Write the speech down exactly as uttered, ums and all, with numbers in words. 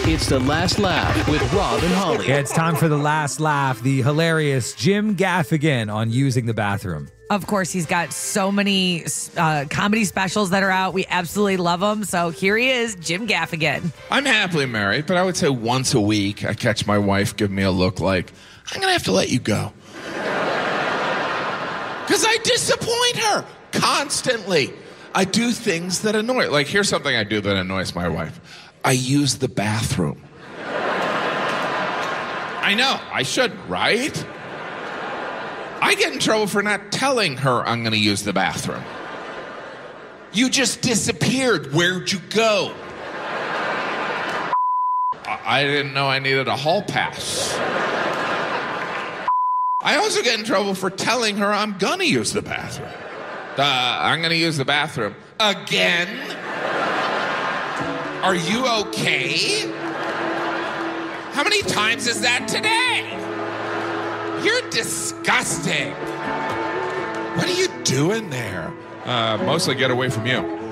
It's The Last Laugh with Rob and Holly. Yeah, it's time for The Last Laugh, the hilarious Jim Gaffigan on using the bathroom. Of course, he's got so many uh, comedy specials that are out. We absolutely love them. So here he is, Jim Gaffigan. I'm happily married, but I would say once a week I catch my wife give me a look like, I'm going to have to let you go. Because I disappoint her constantly. I do things that annoy. Like, here's something I do that annoys my wife. I use the bathroom. I know, I should, right? I get in trouble for not telling her I'm going to use the bathroom. You just disappeared. Where'd you go? I didn't know I needed a hall pass. I also get in trouble for telling her I'm going to use the bathroom. Uh, I'm going to use the bathroom. Again? Are you okay? How many times is that today? You're disgusting. What are you doing there? Uh, mostly get away from you.